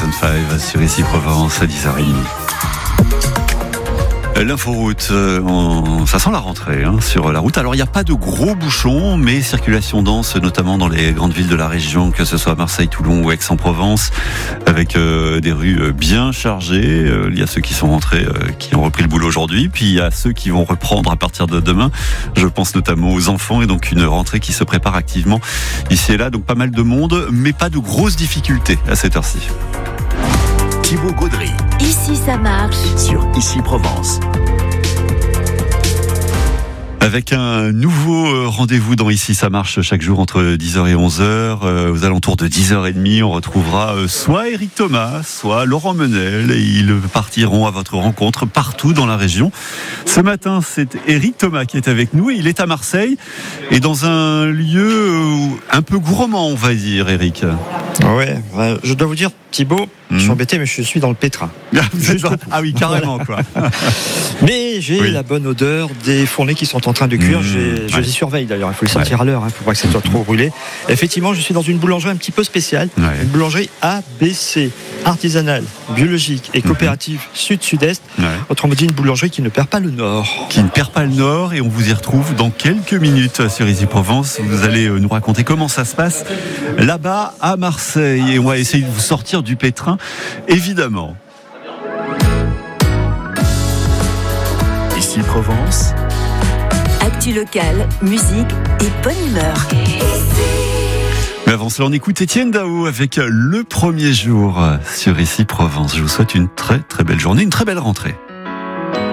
5 sur Ici Provence à 10h30. L'inforoute, ça sent la rentrée sur la route. Alors il n'y a pas de gros bouchons, mais circulation dense, notamment dans les grandes villes de la région, que ce soit Marseille, Toulon ou Aix-en-Provence, avec des rues bien chargées. Il y a ceux qui sont rentrés, qui ont repris le boulot aujourd'hui, puis il y a ceux qui vont reprendre à partir de demain. Je pense notamment aux enfants, et donc une rentrée qui se prépare activement ici et là. Donc pas mal de monde, mais pas de grosses difficultés à cette heure-ci. Thibaut Gaudry. Ici ça marche. Sur Ici Provence. Avec un nouveau rendez-vous dans Ici ça marche chaque jour entre 10h et 11h. Aux alentours de 10h30, on retrouvera soit Éric Thomas, soit Laurent Menel, et ils partiront à votre rencontre partout dans la région. Ce matin, c'est Éric Thomas qui est avec nous, et il est à Marseille et dans un lieu un peu gourmand, on va dire, Éric. Ouais, je dois vous dire, Thibaut, je suis embêté, mais je suis dans le pétrin. Ah oui, carrément, quoi. Mais j'ai la bonne odeur des fournées qui sont en train de cuire. Je les surveille d'ailleurs, il faut le sentir à l'heure, pour pas que ça soit trop brûlé. Effectivement, je suis dans une boulangerie un petit peu spéciale, une boulangerie ABC, artisanale, biologique et coopérative sud-sud-est. Autrement dit, une boulangerie qui ne perd pas le nord. Qui ne perd pas le nord, et on vous y retrouve dans quelques minutes sur Ici Provence. Vous allez nous raconter comment ça se passe là-bas à Marseille, et on va essayer de vous sortir du pétrin, évidemment. Ici Provence. Actu locale, musique et bonne humeur. Mais avant cela, on écoute Étienne Dao avec Le Premier Jour sur Ici Provence. Je vous souhaite une très très belle journée, une très belle rentrée.